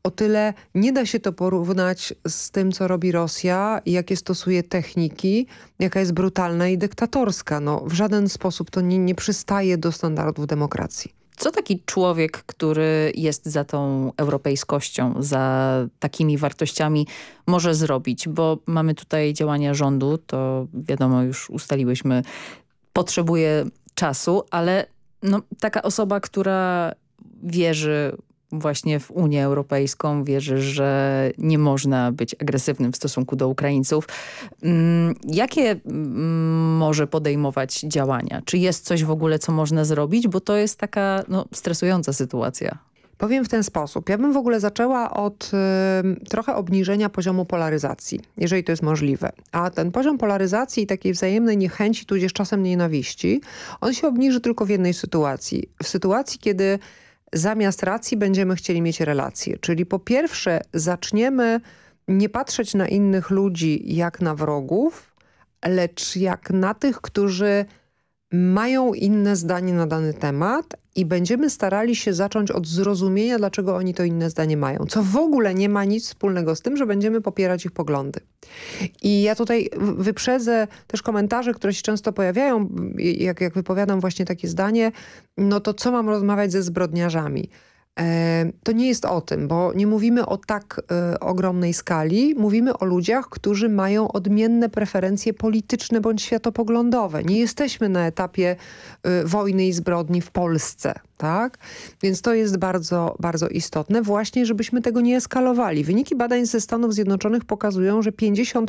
o tyle nie da się to porównać z tym, co robi Rosja, jakie stosuje techniki, jaka jest brutalna i dyktatorska. No, w żaden sposób to nie przystaje do standardów demokracji. Co taki człowiek, który jest za tą europejskością, za takimi wartościami może zrobić? Bo mamy tutaj działania rządu, to wiadomo, już ustaliłyśmy, potrzebuje czasu, ale no, taka osoba, która wierzy właśnie w Unię Europejską, wierzy, że nie można być agresywnym w stosunku do Ukraińców. Jakie może podejmować działania? Czy jest coś w ogóle, co można zrobić? Bo to jest taka stresująca sytuacja. Powiem w ten sposób. Ja bym w ogóle zaczęła od trochę obniżenia poziomu polaryzacji, jeżeli to jest możliwe. A ten poziom polaryzacji i takiej wzajemnej niechęci, tudzież czasem nienawiści, on się obniży tylko w jednej sytuacji. W sytuacji, kiedy zamiast racji będziemy chcieli mieć relacje. Czyli po pierwsze zaczniemy nie patrzeć na innych ludzi jak na wrogów, lecz jak na tych, którzy mają inne zdanie na dany temat i będziemy starali się zacząć od zrozumienia, dlaczego oni to inne zdanie mają. Co w ogóle nie ma nic wspólnego z tym, że będziemy popierać ich poglądy. I ja tutaj wyprzedzę też komentarze, które się często pojawiają, jak wypowiadam właśnie takie zdanie, no to co mam rozmawiać ze zbrodniarzami? To nie jest o tym, bo nie mówimy o tak ogromnej skali. Mówimy o ludziach, którzy mają odmienne preferencje polityczne bądź światopoglądowe. Nie jesteśmy na etapie wojny i zbrodni w Polsce, tak? Więc to jest bardzo, bardzo istotne właśnie, żebyśmy tego nie eskalowali. Wyniki badań ze Stanów Zjednoczonych pokazują, że w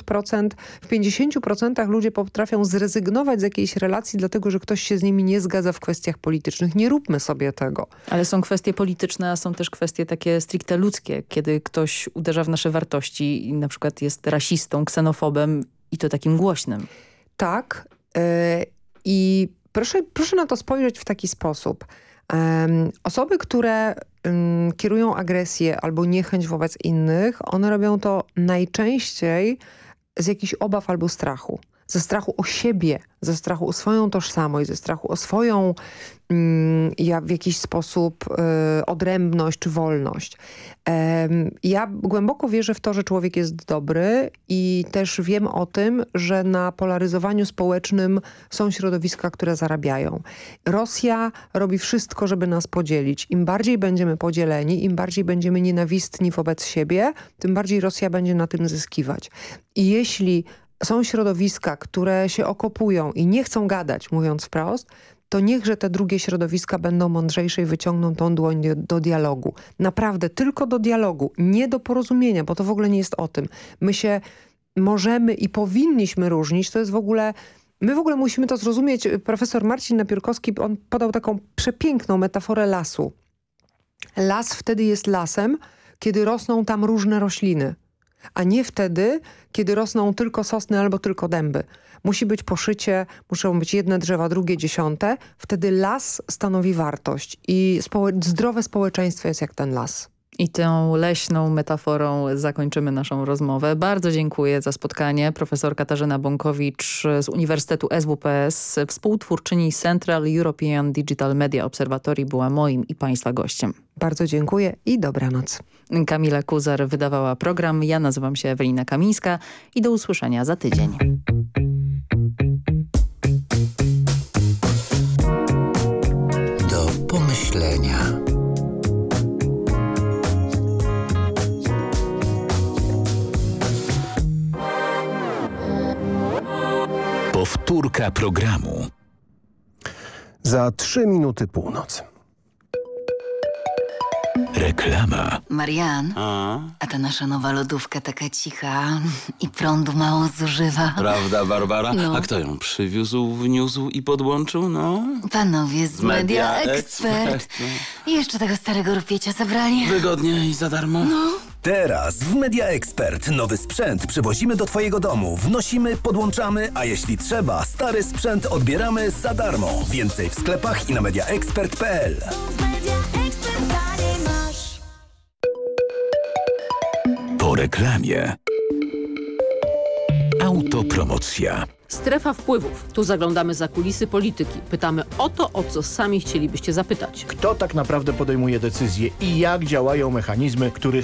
50% ludzie potrafią zrezygnować z jakiejś relacji, dlatego że ktoś się z nimi nie zgadza w kwestiach politycznych. Nie róbmy sobie tego. Ale są kwestie polityczne, a są też kwestie takie stricte ludzkie, kiedy ktoś uderza w nasze wartości i na przykład jest rasistą, ksenofobem i to takim głośnym. Tak. I proszę na to spojrzeć w taki sposób. Osoby, które kierują agresję albo niechęć wobec innych, one robią to najczęściej z jakichś obaw albo strachu. Ze strachu o siebie, ze strachu o swoją tożsamość, ze strachu o swoją w jakiś sposób odrębność czy wolność. Ja głęboko wierzę w to, że człowiek jest dobry i też wiem o tym, że na polaryzowaniu społecznym są środowiska, które zarabiają. Rosja robi wszystko, żeby nas podzielić. Im bardziej będziemy podzieleni, im bardziej będziemy nienawistni wobec siebie, tym bardziej Rosja będzie na tym zyskiwać. I jeśli są środowiska, które się okopują i nie chcą gadać, mówiąc wprost, to niechże te drugie środowiska będą mądrzejsze i wyciągną tą dłoń do dialogu. Naprawdę, tylko do dialogu, nie do porozumienia, bo to w ogóle nie jest o tym. My się możemy i powinniśmy różnić, to jest w ogóle... My w ogóle musimy to zrozumieć. Profesor Marcin Napiórkowski, on podał taką przepiękną metaforę lasu. Las wtedy jest lasem, kiedy rosną tam różne rośliny, a nie wtedy, kiedy rosną tylko sosny albo tylko dęby. Musi być poszycie, muszą być jedne drzewa, drugie, 10. Wtedy las stanowi wartość i zdrowe społeczeństwo jest jak ten las. I tą leśną metaforą zakończymy naszą rozmowę. Bardzo dziękuję za spotkanie. Profesor Katarzyna Bąkowicz z Uniwersytetu SWPS, współtwórczyni Central European Digital Media Observatory, była moim i Państwa gościem. Bardzo dziękuję i dobranoc. Kamila Kuzar wydawała program. Ja nazywam się Ewelina Kamińska i do usłyszenia za tydzień. Do pomyślenia. Powtórka programu. Za 3 minuty północ. Reklama. Marian, a ta nasza nowa lodówka taka cicha i prądu mało zużywa. Prawda, Barbara? No. A kto ją przywiózł, wniósł i podłączył? No, Panowie z Media Expert. I jeszcze tego starego rupiecie zabrali. Wygodnie i za darmo. No. Teraz w Media Expert nowy sprzęt przywozimy do Twojego domu. Wnosimy, podłączamy, a jeśli trzeba, stary sprzęt odbieramy za darmo. Więcej w sklepach i na mediaexpert.pl. Po reklamie. Autopromocja. Strefa wpływów. Tu zaglądamy za kulisy polityki. Pytamy o to, o co sami chcielibyście zapytać. Kto tak naprawdę podejmuje decyzje i jak działają mechanizmy, których